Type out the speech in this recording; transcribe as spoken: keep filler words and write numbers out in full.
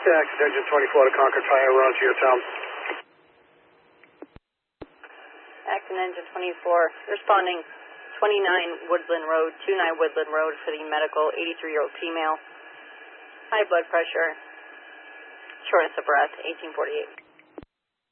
Acton Engine twenty-four to Concord Fire, we're on to your town. Acton Engine twenty-four, responding twenty-nine Woodland Road, twenty-nine Woodland Road for the medical, eighty-three-year-old female, high blood pressure, shortness of breath, eighteen forty-eight.